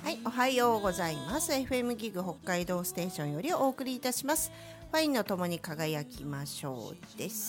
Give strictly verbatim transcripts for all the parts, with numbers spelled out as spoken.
はい、おはようございます。 エフエム ギグ北海道ステーションよりお送りいたしますファインのともに輝きましょうです、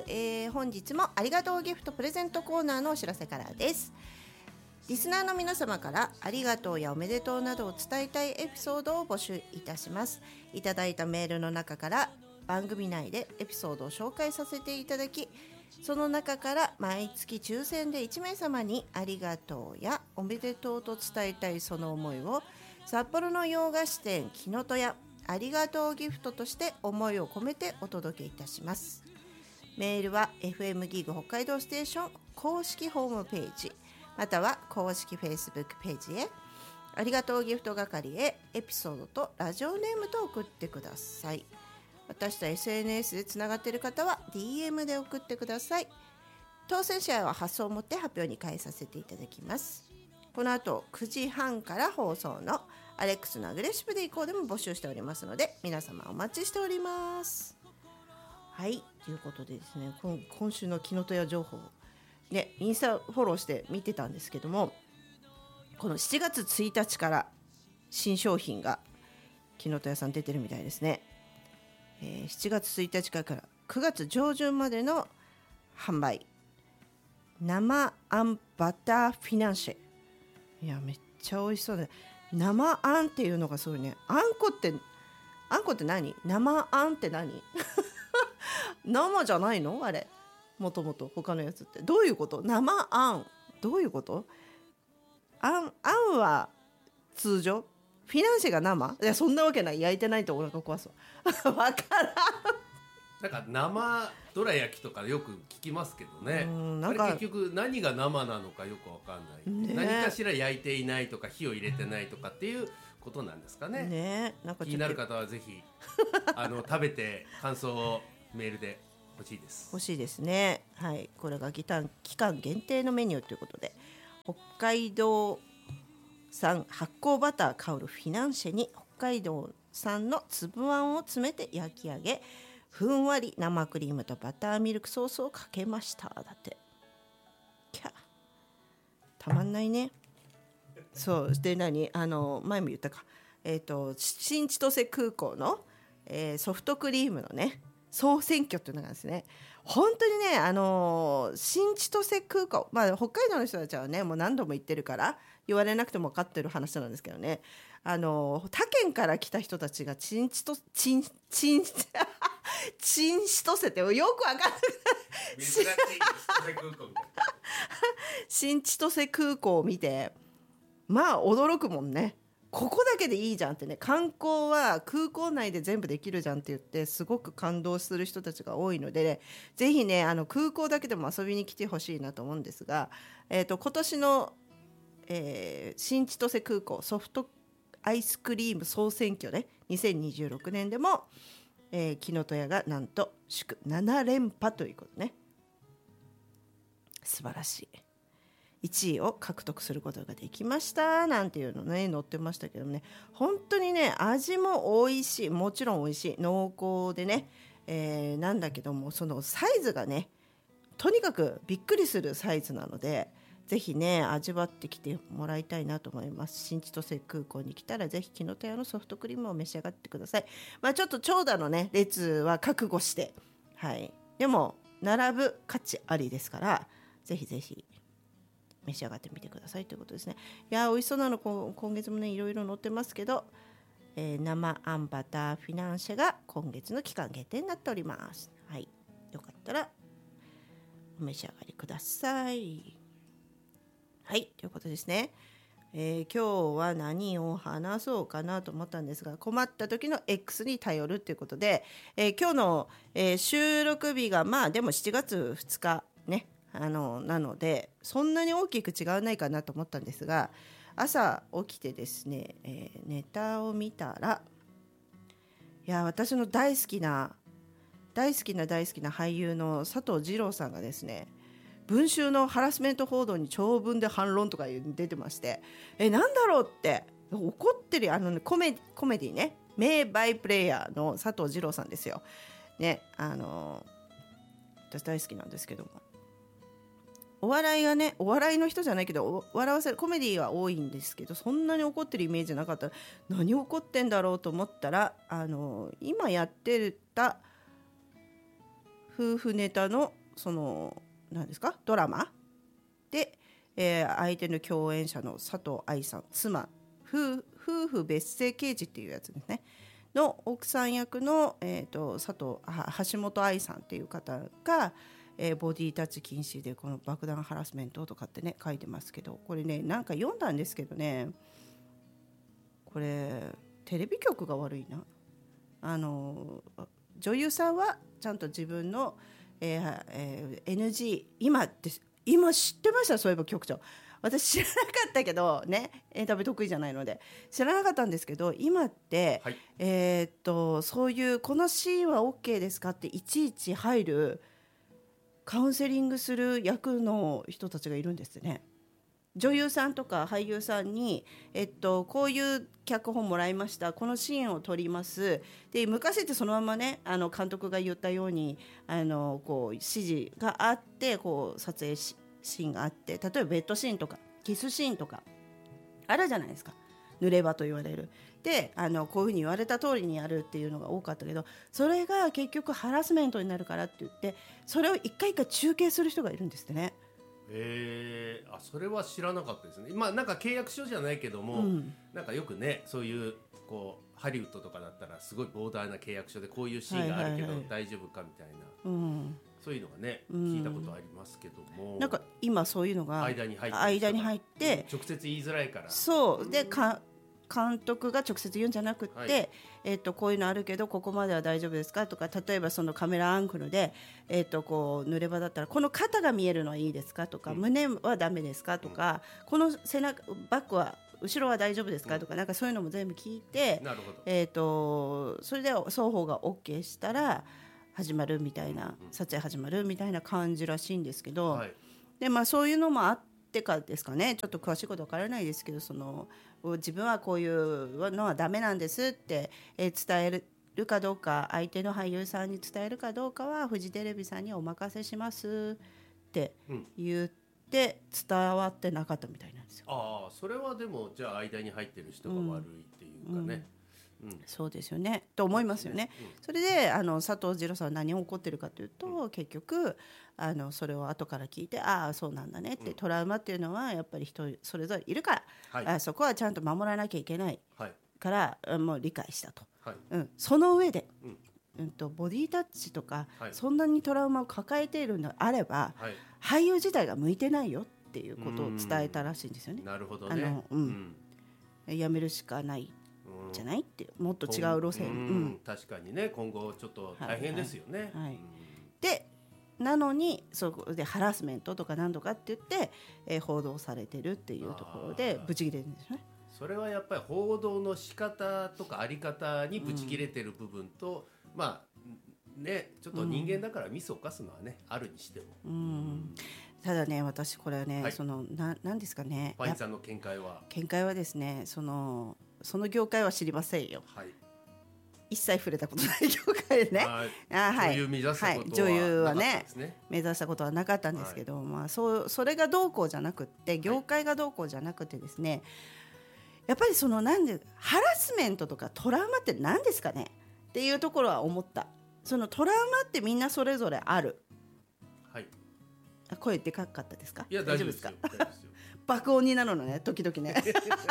えー、本日もありがとうギフトプレゼントコーナーのお知らせからです。リスナーの皆様からありがとうやおめでとうなどを伝えたいエピソードを募集いたします。いただいたメールの中から番組内でエピソードを紹介させていただき、その中から毎月抽選でいちめいさまにありがとうやおめでとうと伝えたいその思いを札幌の洋菓子店きのとやありがとうギフトとして思いを込めてお届けいたします。メールは エフエム ギグ北海道ステーション公式ホームページまたは公式 Facebook ページへありがとうギフト係へエピソードとラジオネームと送ってください。私と エスエヌエス でつながっている方は ディーエム で送ってください。当選者は発送をもって発表に変えさせていただきます。この後くじはんから放送のアレックスのアグレッシブでいこうでも募集しておりますので皆様お待ちしております。はい、ということでですね、今, 今週のきのとや情報ね、インスタフォローして見てたんですけども、このしちがつついたちから新商品がきのとやさん出てるみたいですね。えー、しちがつついたちからくがつ上旬までの販売、生あんバターフィナンシェ。いやめっちゃ美味しそうで、生あんっていうのがすごいね。あんこってあんこって何？生あんって何？生じゃないのあれ、もともと他のやつってどういうこと？生あんどういうこと？あん、あんは通常、フィナンシェが生？いやそんなわけない、焼いてないとお腹壊すわ。わからん。 なんか生どら焼きとかよく聞きますけどね。うん、なんかあれ結局何が生なのかよくわかんない、ね、何かしら焼いていないとか火を入れてないとかっていうことなんですかね。 ね、なんか気になる方はぜひあの食べて感想をメールで欲しいです。 欲しいですね。はい、これが期間限定のメニューということで、北海道産発酵バター香るフィナンシェに北海道産の粒あんを詰めて焼き上げ、ふんわり生クリームとバターミルクソースをかけました。だってキャたまんないね。そうで、何あの前も言ったか、えーと、新千歳空港の、えー、ソフトクリームのね総選挙っていうのがですね、本当にね、あのー、新千歳空港、まあ、北海道の人たちはねもう何度も言ってるから言われなくても分かってる話なんですけどね、あのー、他県から来た人たちが新千歳新新新千歳ってよく分かんない新千歳空港を見てまあ驚くもんね。ここだけでいいじゃんってね、観光は空港内で全部できるじゃんって言ってすごく感動する人たちが多いので、ね、ぜひねあの空港だけでも遊びに来てほしいなと思うんですが、えーと、今年の、えー、新千歳空港ソフトアイスクリーム総選挙ねにせんにじゅうろくねんでも、えー、きのとやがなんと祝ななれんぱということね、素晴らしいいちいを獲得することができましたなんていうのね載ってましたけどね、本当にね味も美味しい、もちろん美味しい、濃厚でね、えー、なんだけどもそのサイズがねとにかくびっくりするサイズなので、ぜひね味わってきてもらいたいなと思います。新千歳空港に来たらぜひきのとやのソフトクリームを召し上がってください。まあちょっと長蛇のね列は覚悟して、はい、でも並ぶ価値ありですからぜひぜひ召し上がってみてくださいということですね。いや美味しそうなの今月もねいろいろ載ってますけど、えー、生あんバターフィナンシェが今月の期間限定になっております。はい、よかったらお召し上がりください。はいということですね、えー、今日は何を話そうかなと思ったんですが、困った時の X に頼るということで、えー、今日の、えー、収録日がまあでもしちがつふつかねあのなのでそんなに大きく違わないかなと思ったんですが、朝起きてですね、えー、ネタを見たら、いや私の大好きな大好きな大好きな俳優の佐藤二朗さんがですね、文春のハラスメント報道に長文で反論とか出てまして、えなんだろうって怒ってるあの、ね、コメコメディね、名バイプレイヤーの佐藤二朗さんですよね。あの私大好きなんですけども、 お笑いがね、お笑いの人じゃないけど笑わせるコメディは多いんですけど、そんなに怒ってるイメージなかった。何怒ってんだろうと思ったら、あの今やってた夫婦ネタのその何ですかドラマで、えー、相手の共演者の佐藤愛さん、妻 夫, 夫婦別姓刑事っていうやつですねの奥さん役の、えー、と佐藤橋本愛さんっていう方が、えー、ボディタッチ禁止でこの爆弾ハラスメントとかってね書いてますけど、これねなんか読んだんですけどね、これテレビ局が悪いな。あの女優さんはちゃんと自分の、えーえー、エヌジー 今って今知ってました？そういえば局長、私知らなかったけどね、エンタメ得意じゃないので知らなかったんですけど、今って、はい、えー、っとそういうこのシーンは OK ですかっていちいち入るカウンセリングする役の人たちがいるんですね。女優さんとか俳優さんに、えっと、こういう脚本もらいました、このシーンを撮りますで、昔ってそのままねあの監督が言ったようにあのこう指示があってこう撮影しシーンがあって、例えばベッドシーンとかキスシーンとかあるじゃないですか。濡れ場と言われるで、あのこういうふうに言われた通りにやるっていうのが多かったけど、それが結局ハラスメントになるからって言ってそれを一回一回中継する人がいるんですってね。 えー、あそれは知らなかったですね。まあなんか契約書じゃないけども、うん、なんかよくねそういうこうハリウッドとかだったらすごい膨大な契約書でこういうシーンがあるけど大丈夫かみたいな、はいはいはい、うんそういうのがね聞いたことありますけども、 なんか今そういうのが間に入って、 間に入って直接言いづらいから、 そうでか監督が直接言うんじゃなくって、はい、えー、とこういうのあるけどここまでは大丈夫ですかとか、例えばそのカメラアングルで、えー、とこう濡れ場だったらこの肩が見えるのはいいですかとか、うん、胸はダメですかとか、うん、この背中バックは後ろは大丈夫ですかとか、うん、なんかそういうのも全部聞いて、 なるほど、 えー、とそれで双方が OK したら始まるみたいな、うん、撮影始まるみたいな感じらしいんですけど、はい、でまあ、そういうのもあってかですかね、ちょっと詳しいことわからないですけど、その自分はこういうのはダメなんですって、えー、伝えるかどうか、相手の俳優さんに伝えるかどうかはフジテレビさんにお任せしますって言って伝わってなかったみたいなんですよ。 ああ、それはでもじゃあ間に入ってる人が悪いっていうかね、うんうんうん、そうですよねと思いますよね。それであの佐藤二郎さんは何が起こってるかというと、うん、結局あのそれを後から聞いて、ああそうなんだねって、うん、トラウマっていうのはやっぱり人それぞれいるから、はい、あそこはちゃんと守らなきゃいけないから、はい、もう理解したと、はい、うん、その上で、うんうん、とボディタッチとか、はい、そんなにトラウマを抱えているのであれば、はい、俳優自体が向いてないよっていうことを伝えたらしいんですよね。 なるほどね。 あの、うんうん、やめるしかないじゃないって、もっと違う路線、うん、 確かにね今後ちょっと大変ですよね、はいはいはい、 でなのにそこでハラスメントとか何とかって言って、えー、報道されてるっていうところでブチ切れるんですね。 それはやっぱり報道の仕方とかあり方にブチ切れてる部分と、うん、まあねちょっと人間だからミスを犯すのはね、うん、あるにしても、 うん、ただね私これはね、はい、そのななんですかね、 ファインさんの見解は見解はですね、そのその業界は知りませんよ、はい、一切触れたことない業界でね、 ああ、はい、女優目指したことはなかったですね、はい、女優はね目指したことはなかったんですけど、はい、まあ、そうそれがどうこうじゃなくって業界がどうこうじゃなくてですね、はい、やっぱりそのなんでハラスメントとかトラウマって何ですかねっていうところは思った。そのトラウマってみんなそれぞれある、はい、声でかかったですか？ いや大丈夫ですか？ 爆音になるのね時々ね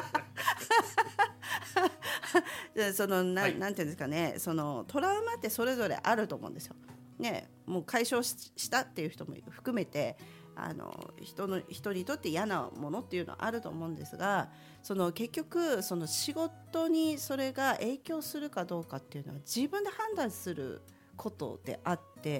その な,、はい、なんていうんですかね、そのトラウマってそれぞれあると思うんですよ、ね、もう解消 し, したっていう人も含めてあの 人, の人にとって嫌なものっていうのはあると思うんですが、その結局その仕事にそれが影響するかどうかっていうのは自分で判断することであって、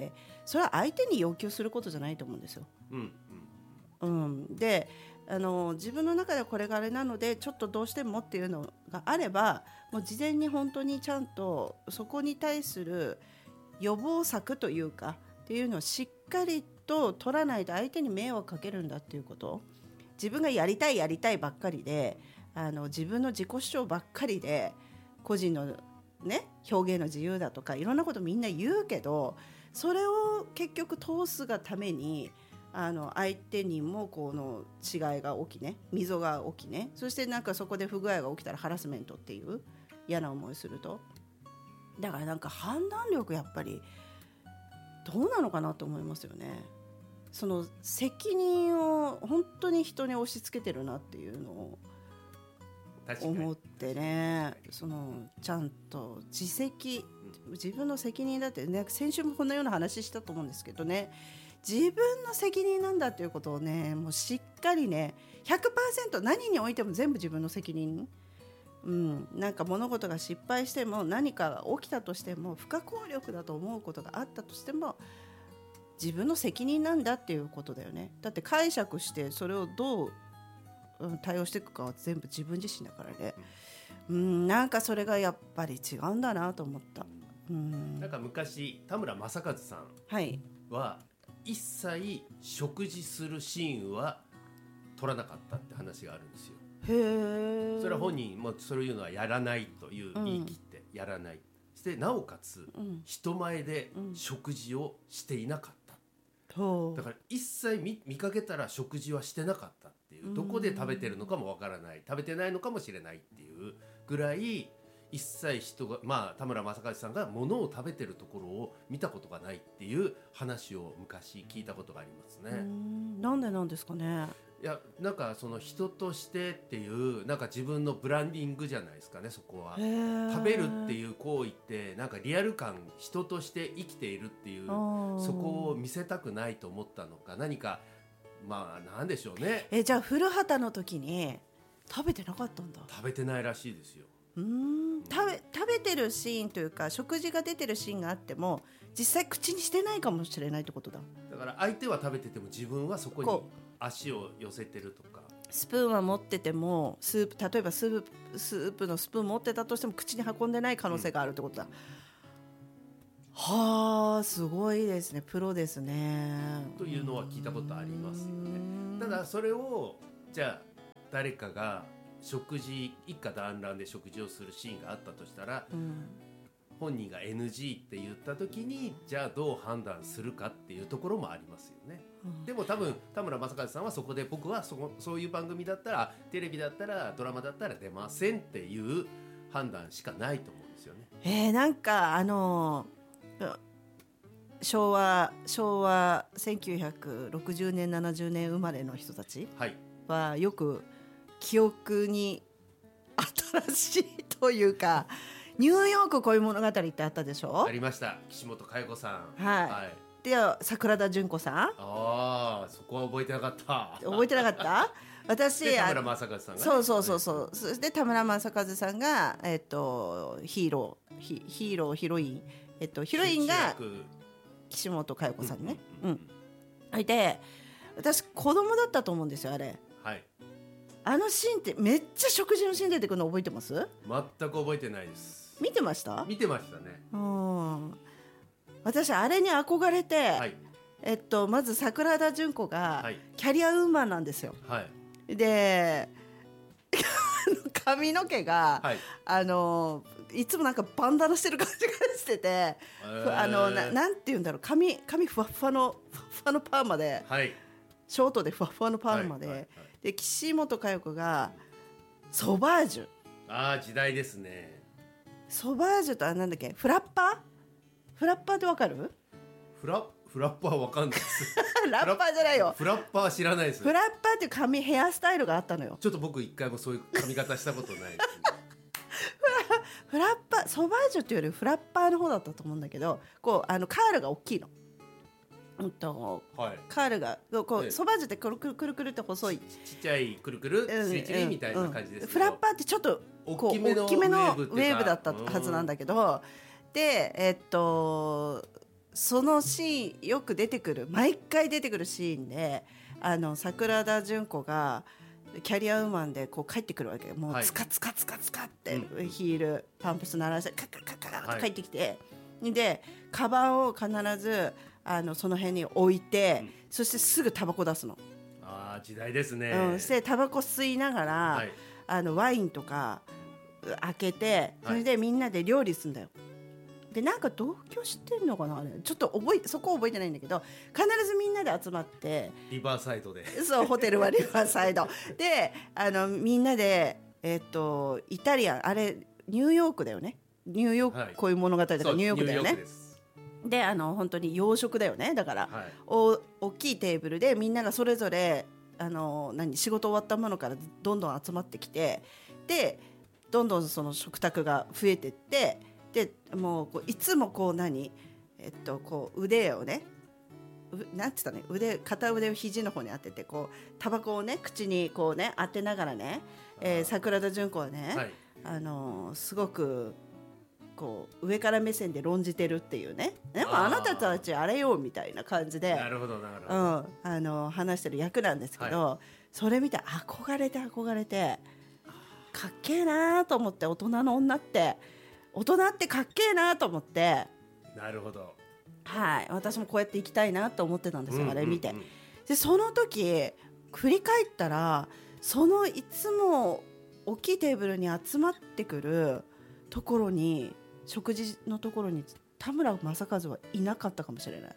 それは相手に要求することじゃないと思うんですよ、うんうんうん、であの自分の中でこれがあれなのでちょっとどうしてもっていうのがあれば、もう事前に本当にちゃんとそこに対する予防策というかっていうのをしっかりと取らないと相手に迷惑かけるんだっていうこと、自分がやりたいやりたいばっかりで、あの自分の自己主張ばっかりで個人の、ね、表現の自由だとかいろんなことみんな言うけど、それを結局通すがためにあの相手にもこの違いが起きね、溝が起きね、そしてなんかそこで不具合が起きたらハラスメントっていう嫌な思いすると、だからなんか判断力やっぱりどうなのかなと思いますよね。その責任を本当に人に押し付けてるなっていうのを思ってね、そのちゃんと自責、自分の責任だって、ね、先週もこのような話したと思うんですけどね、自分の責任なんだということをね、もうしっかりね ひゃくパーセント 何においても全部自分の責任、うん、なんか物事が失敗しても何かが起きたとしても不可抗力だと思うことがあったとしても自分の責任なんだっていうことだよね。だって解釈してそれをどう、うん、対応していくかは全部自分自身だからね、うん、なんかそれがやっぱり違うんだなと思った、うん、 なんか昔田村正和さんは、 はい、 一切食事するシーンは撮らなかったって話があるんですよ。 へー。 それは本人もそういうのはやらないという言い切ってやらない、うん、そしてなおかつ、うん、人前で食事をしていなかった、うん、だから一切 見, 見かけたら食事はしてなかったっていう、どこで食べてるのかもわからない、食べてないのかもしれないっていうぐらい一切人が、まあ、田村正和さんが物を食べてるところを見たことがないっていう話を昔聞いたことがありますね。 うん、なんでなんですかね。 いや、なんかその人としてっていうなんか自分のブランディングじゃないですかね、そこは。食べるっていう行為ってなんかリアル感、人として生きているっていう、そこを見せたくないと思ったのか何か、まあなんでしょうね。 え、じゃあ古畑の時に食べてなかったんだ。 食べてないらしいですよ。 うーん、食べ、食べてるシーンというか食事が出てるシーンがあっても実際口にしてないかもしれないってことだ。 だから相手は食べてても自分はそこに足を寄せてるとか、 スプーンは持っててもスープ、例えばスープ、スープのスプーン持ってたとしても口に運んでない可能性があるってことだ、うん、はあ、すごいですね、プロですねというのは聞いたことありますよね。ただそれをじゃあ誰かが食事、一家団らんで食事をするシーンがあったとしたら、うん、本人が エヌジー って言った時にじゃあどう判断するかっていうところもありますよね、うん、でも多分田村正和さんはそこで僕は そ, そういう番組だったら、テレビだったら、ドラマだったら出ませんっていう判断しかないと思うんですよね。 えー、なんかあのー、昭和昭和せんきゅうひゃくろくじゅうねんななじゅうねん生まれの人たちはよく記憶に新しいというか、ニューヨーク恋物語ってあったでしょ。 ありました。岸本佳代子さん、 はい、はい、で桜田淳子さん、 ああ、そこは覚えてなかった。 覚えてなかった私、 田村正和さんが、ね、 そうそうそうそう、そして田村正和さんが、えっと、ヒーロー ヒ, ヒーローヒロイン、えっと、ヒロインが岸本佳代子さんね、うん、うん、で私子供だったと思うんですよ、あれ。 はい。 あのシーンってめっちゃ食事のシーン出てくるの覚えてます？ 全く覚えてないです。 見てました？ 見てましたね。 うん、私あれに憧れて、はい、えっと、まず桜田淳子がキャリアウーマンなんですよ、はい、で髪の毛が、はい、あのいつもなんかバンダナしてる感じがしてて、えー、あの な, なんて言うんだろう、髪髪ふわふわのふわふわのパーマで、はい、ショートでふわふわのパーマで、はいはいはい、で岸本佳代子がソバージュ、 あー時代ですね。 ソバージュとはなんだっけ、フラッパーフラッパーってわかる？ フラフラッパーわかんないですラッパーじゃないよ。 フラッパー知らないです。 フラッパーっていう髪ヘアスタイルがあったのよ。 ちょっと僕一回もそういう髪型したことないです、ね、 フラッパー、ソバージュっていうよりフラッパーの方だったと思うんだけど、こうあのカールが大きいの、うんとはい、カールがこう、ええ、ソバージュってくるくるくるくるって細い ち, ちっちゃいくるくるすりちりみたいな感じですけど、うんうん、 フラッパーってちょっとこう大きめのウェーブだったはずなんだけど、でえっとそのシーンよく出てくる、毎回出てくるシーンで、あの桜田淳子がキャリアウーマンでこう帰ってくるわけ、もうツカツカツカツカって、はい、ヒールパンプス鳴らしてカカカカカって帰ってきて、はい、でカバンを必ずあのその辺に置いて、うん、そしてすぐタバコ出すの。 あ時代ですね、 うん、してタバコ吸いながら、はい、あのワインとか開けて、それでみんなで料理するんだよ。 でなんか同居してんのかな、あれちょっと覚えそこ覚えてないんだけど、必ずみんなで集まってリバーサイドでそうホテルはリバーサイドであのみんなで、えー、とイタリアンあれニューヨークだよね、ニューヨーク、はい、こういう物語だからニューヨークだよね。であの本当に洋食だよね、だから、はい、お大きいテーブルでみんながそれぞれあの何仕事終わったものからどんどん集まってきて、でどんどんその食卓が増えてって、でもうこういつもこう何、えっと、こう腕をねなんて言ったね、腕片腕を肘の方に当ててこうタバコをね口にこうね当てながらね、えー、桜田淳子はね、はい、あのすごくこう上から目線で論じてるっていうね、でも あ, あなたたちあれよみたいな感じでなるほどなるほど、 うん、あの話してる役なんですけど、はい、それ見て憧れて憧れてかっけえなと思って、大人の女って大人ってかっけえなと思って、 なるほど、 はい、私もこうやっていきたいなと思ってたんですよ、うんうんうん、あれ見て。でその時振り返ったら、そのいつも大きいテーブルに集まってくるところに、食事のところに田村正和はいなかったかもしれない。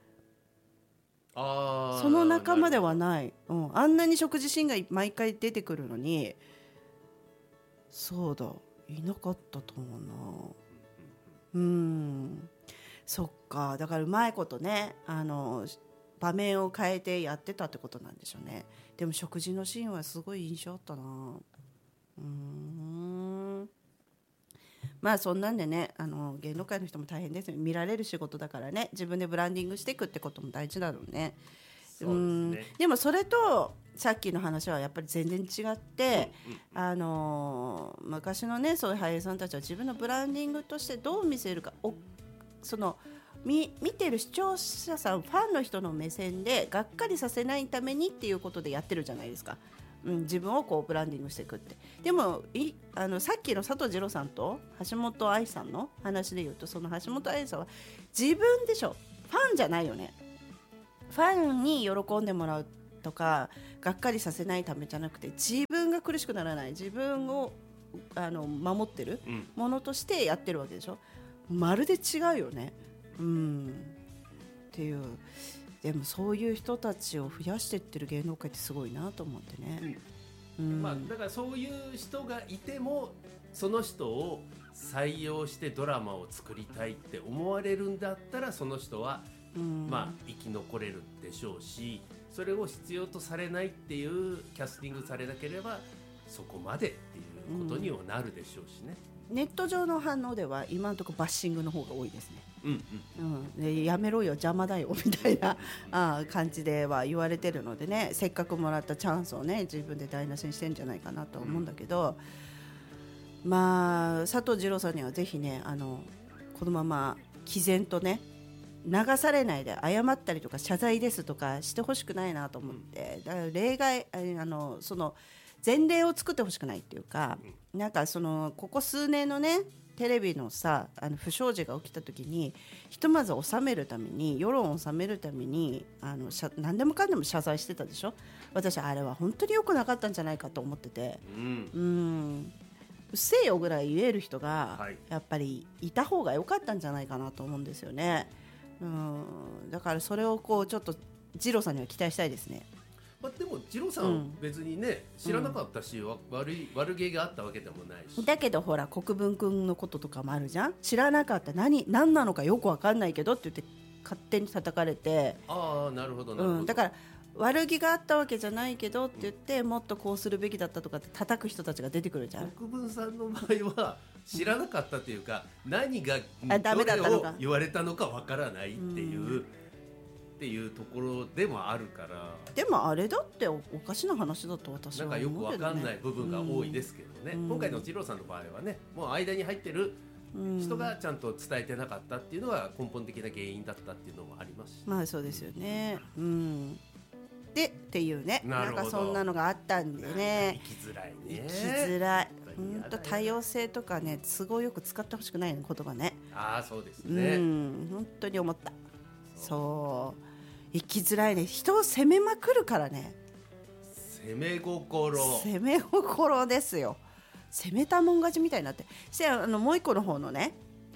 あその仲間ではない、うん、あんなに食事シーンが毎回出てくるのに、そうだいなかったと思うな。うん、そっか、だからうまいことね、あの場面を変えてやってたってことなんでしょうね。でも食事のシーンはすごい印象あったな。うーん、まあそんなんでね、あの芸能界の人も大変ですよ。見られる仕事だからね、自分でブランディングしていくってことも大事だろうね。 そうですね。うん、 でもそれとさっきの話はやっぱり全然違って、うんうん、あの昔のねそういう俳優さんたちは自分のブランディングとしてどう見せるか、おその見, 見てる視聴者さん、ファンの人の目線でがっかりさせないためにっていうことでやってるじゃないですか。うん、自分をこうブランディングしていくって。でもいあのさっきの佐藤二朗さんと橋本愛さんの話で言うと、その橋本愛さんは自分でしょ、ファンじゃないよね。ファンに喜んでもらうとかがっかりさせないためじゃなくて、自分が苦しくならない、自分をあの守ってるものとしてやってるわけでしょ、うん、まるで違うよね、うん、っていう。でもそういう人たちを増やしていってる芸能界ってすごいなと思ってね、うんうん、 まあ、だからそういう人がいてもその人を採用してドラマを作りたいって思われるんだったら、その人は、うん、まあ生き残れるでしょうし、それを必要とされないっていうキャスティングされなければそこまでっていうことにはなるでしょうしね、 うん、ネット上の反応では今のところバッシングの方が多いですね。 うんうん、でやめろよ邪魔だよみたいなあ感じでは言われてるのでね、せっかくもらったチャンスをね自分で台無しにしてんじゃないかなと思うんだけど、うん、まあ佐藤二朗さんにはぜひね、あのこのまま毅然とね流されないで謝ったりとか謝罪ですとかしてほしくないなと思って、だから例外あのその前例を作ってほしくないっていうか、なんかそのここ数年のねテレビのさ、あの不祥事が起きた時にひとまず収めるために、世論を収めるためにあの何でもかんでも謝罪してたでしょ。私あれは本当に良くなかったんじゃないかと思ってて、うん、うーんうっせえよぐらい言える人がやっぱりいた方が良かったんじゃないかなと思うんですよね。うん、だからそれをこうちょっと二朗さんには期待したいですね。 まあ、でも二朗さん、うん、別にね知らなかったし、うん、悪い悪気があったわけでもないし、 だけどほら国分君のこととかもあるじゃん。知らなかった、何何なのかよく分かんないけどって言って勝手に叩かれて、 ああなるほどなるほど、 うん、だから悪気があったわけじゃないけどって言って、うん、もっとこうするべきだったとかって叩く人たちが出てくるじゃん。 国分さんの場合は知らなかったというか、うん、何がダメだったのか言われたのか分からないっていう、うんっていうところでもあるから。 でもあれだって お, おかしな話だと私は思うけどね。 なんかよくわかんない部分が多いですけどね、うん、今回の二朗さんの場合はね、もう間に入ってる人がちゃんと伝えてなかったっていうのが根本的な原因だったっていうのもありますし、 まあそうですよね、うん、でっていうね、なんかそんなのがあったんでね、 生きづらいね、 生きづらい、本当多様性とかね都合よく使ってほしくない言葉ね。 ああそうですね、 うん、本当に思った。そう生きづらいね、人を責めまくるからね。 攻め心攻め心ですよ。攻めたもん勝ちみたいになって、してあのもう一個の方のね、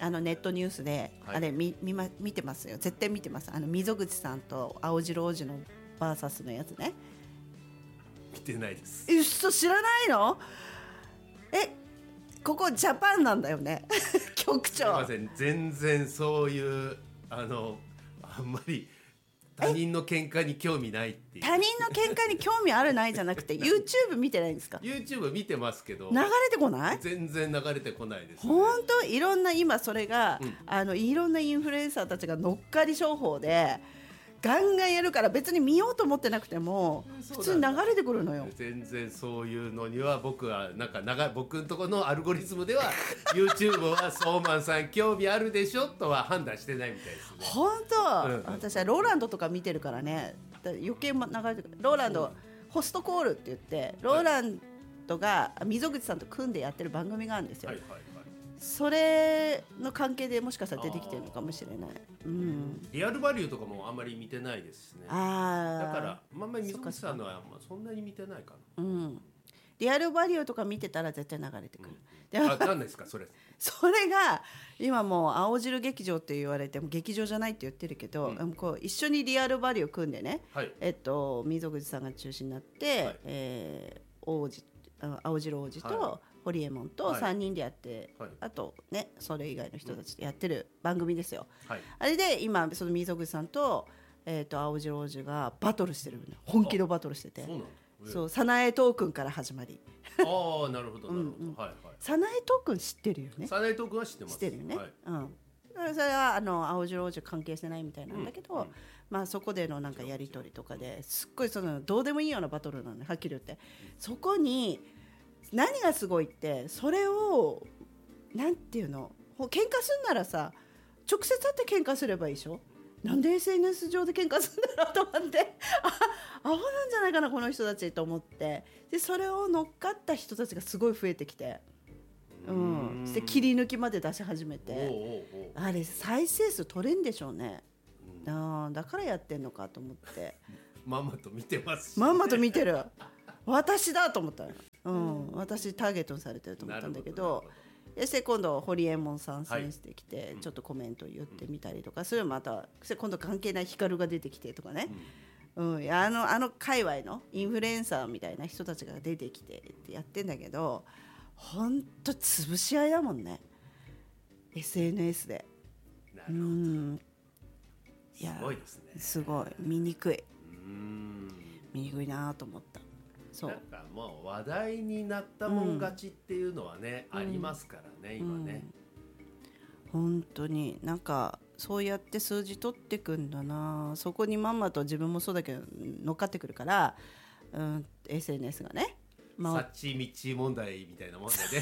あのネットニュースで、 はい、 あれ 見, 見, ま、見てますよ、絶対見てます。あの溝口さんと青白王子のバーサスのやつね。 見てないです。 え、嘘、知らないの？え、ここジャパンなんだよね局長。 すいません、全然そういうあのあんまり他人の喧嘩に興味ないっていう。 他人の喧嘩に興味あるないじゃなくてYouTube 見てないんですか？ YouTube 見てますけど流れてこない？ 全然流れてこないですね。 本当、いろんな今それが、 うん、 あのいろんなインフルエンサーたちが乗っかり商法でガンガンやるから、別に見ようと思ってなくても普通に流れてくるのよ。 全然そういうのには僕はなんか長僕のところのアルゴリズムではYouTube はソーマンさん興味あるでしょとは判断してないみたいですね。 本当、 うんうん、 私はローランドとか見てるからね、だ余計流れてくる。ローランドホストコールって言ってローランドが溝口さんと組んでやってる番組があるんですよ、はいはいはい、それの関係でもしかしたら出てきてるのかもしれない、うん、 リアルバリューとかもあんまり見てないですしね。 あだからあんまり溝口さんのはそんなに見てないかな、 うん、リアルバリューとか見てたら絶対流れてくる、 うん、あ、何ですかそれそれが今もう青汁劇場って言われても劇場じゃないって言ってるけど、うん、こう一緒にリアルバリュー組んでね、はい、えっと、溝口さんが中心になって、はい、えー、王子青汁王子と、はい、ホリエモンとさんにんでやって、はい、あとねそれ以外の人たちでやってる番組ですよ、はい、あれで今その溝口さんと、えー、と青汁王子がバトルしてる、本気のバトルしてて、そうなの、そう、早苗斗君から始まりああ、なるほどなるほど、うんうん、はいはい、 早苗斗君知ってるよね。 早苗斗君は知ってます。 知ってるよね、 はい、 うん、それはあの青白王子関係してないみたいなんだけど、うんうん、まあ、そこでのなんかやり取りとかですっごいそのどうでもいいようなバトルなのね、はっきり言って。そこに何がすごいって、それをなんていうの、喧嘩すんならさ直接会って喧嘩すればいいでしょ。なんで エスエヌエス 上で喧嘩するんだろうと思ってあ、アホなんじゃないかなこの人たちと思って、でそれを乗っかった人たちがすごい増えてきて、うん、して切り抜きまで出し始めて、おうおうおう、あれ再生数取れんでしょうね、うん、あ、だからやってんのかと思ってまんまと見てますし、ね、 まんまと見てる私だと思ったよ、うん、私ターゲットにされてると思ったんだけど、で今度ホリエモン参戦してきて、はい、ちょっとコメント言ってみたりとか、それをまた今度関係ないヒカルが出てきてとかね、うんうん、あのあの界隈のインフルエンサーみたいな人たちが出てきてってやってんだけど、ほんと潰し合いだもんね エスエヌエス で。 なるほど、うん、いやすごいですね。 すごい見にくい、うーん、見にくいなと思った。そうなんかもう話題になったもん勝ちっていうのはね、うん、ありますからね、今ね、 うん、本当になんかそうやって数字取ってくんだな。そこにまんまと自分もそうだけど乗っかってくるから、うん、エスエヌエス がね、 まあ、サッチミチ問題みたいなもんだね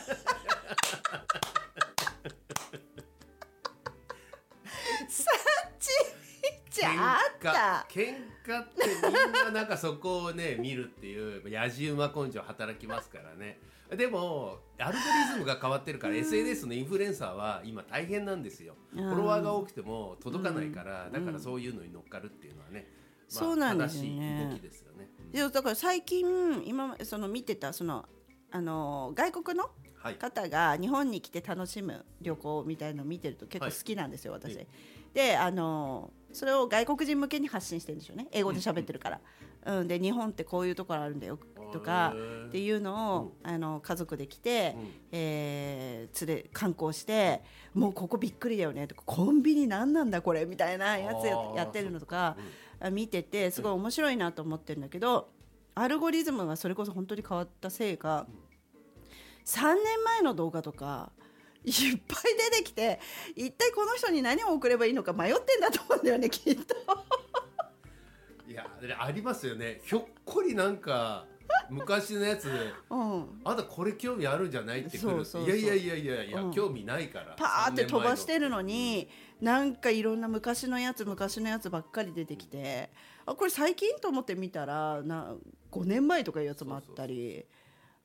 サッチミチあった喧嘩ってみんななんかそこをね見るっていうやじ馬根性働きますからね。でもアルゴリズムが変わってるから エスエヌエス のインフルエンサーは今大変なんですよ。フォロワーが多くても届かないから、だからそういうのに乗っかるっていうのはね、まあ、 そうなんですよね。 正しい動きですよね。 うん、だから最近今その見てたそのあの外国の方が日本に来て楽しむ旅行みたいなのを見てると結構好きなんですよ、はい、私。であのそれを外国人向けに発信してるんでしょうね、英語で喋ってるから、うんうん、で日本ってこういうところあるんだよとかっていうのを、うん、あの家族で来て、うん、えー、連れ観光してもうここびっくりだよねとか、コンビニなんなんだこれみたいなやつ や, やってるのとか、うん、見ててすごい面白いなと思ってるんだけど、アルゴリズムがそれこそ本当に変わったせいか、さんねんまえの動画とかいっぱい出てきて、一体この人に何を送ればいいのか迷ってんだと思うんだよね、きっといやありますよね。ひょっこりなんか昔のやつ、うん、あんたこれ興味あるんじゃないってくる。いやいやいやいやいや、うん、興味ないからパーって飛ばしてるのに、なんかいろんな昔のやつ昔のやつばっかり出てきて、あこれ最近と思って見たらなごねんまえとかいうやつもあったり、そうそうそう、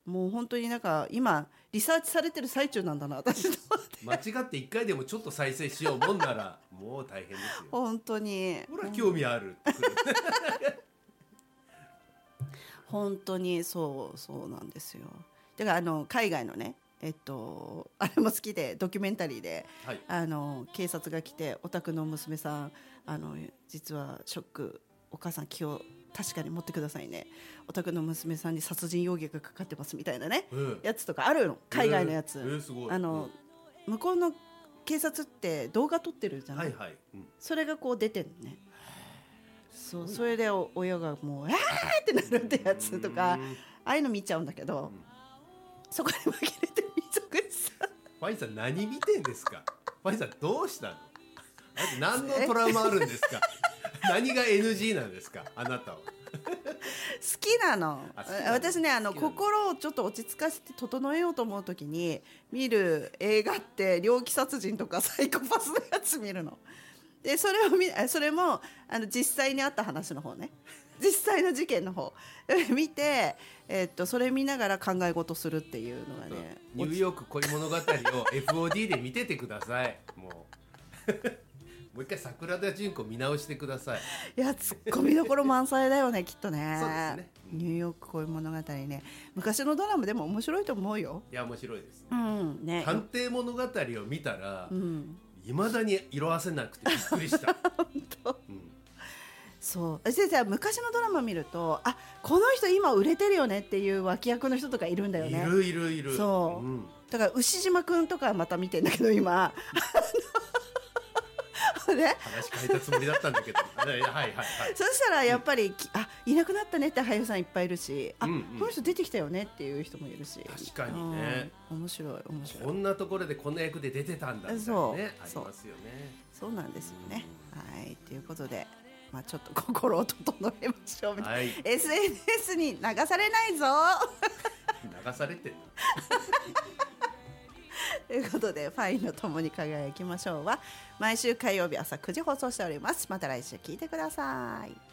もう本当になんか今リサーチされてる最中なんだな私間違っていっかいでもちょっと再生しようもんならもう大変ですよ本当に。 ほら興味あるって本当にそうそうなんですよ。だからあの海外のねえっと、あれも好きでドキュメンタリーで、はい、あの警察が来てお宅の娘さんあの実はショックお母さん気を確かに持ってくださいねお宅の娘さんに殺人容疑がかかってますみたいなね、えー、やつとかあるの海外のやつ、 えーえー、すごいあの、うん、向こうの警察って動画撮ってるじゃない、はいはいうん、それがこう出てるねそうそれで親がもうあーってなるってやつとかああいうの見ちゃうんだけど、うん、そこで紛れて溝口さんファイさん何見てんですかファイさんどうしたの何のトラウマあるんですか何が エヌジー なんですかあなたは好きなの私ねあの心をちょっと落ち着かせて整えようと思う時に見る映画って猟奇殺人とかサイコパスのやつ見るのでそれを見それもあの実際にあった話の方ね実際の事件の方見て、えー、っとそれ見ながら考え事するっていうのがねニューヨーク恋物語を エフオーディー で見ててくださいもうもう一回桜田淳子見直してくださいいやツッコミどころ満載だよねきっとねそうですね、うん、ニューヨーク恋物語ね昔のドラマでも面白いと思うよいや面白いですね、 うんね、 探偵物語を見たら、うんいまだに色あせなくてびっくりした本当、うん、そう先生昔のドラマ見るとあこの人今売れてるよねっていう脇役の人とかいるんだよねいるいるいるそう、うん、だから牛島くんとかまた見てんだけど今ね、 話変えたつもりだったんだけどはいはいはい、はい、 そしたらやっぱり、うん、あいなくなったねって俳優さんいっぱいいるし、うんうん、あこの人出てきたよねっていう人もいるし確かにね、 うん、面白い面白いこんなところでこんな役で出てたんだみたいなねそうありますよねそうなんですよね、うん、はいということで、まあ、ちょっと心を整えましょう、はい、エスエヌエス に流されないぞ流されてるということでファイの共に輝きましょうは毎週火曜日朝くじ放送しております。また来週聞いてください。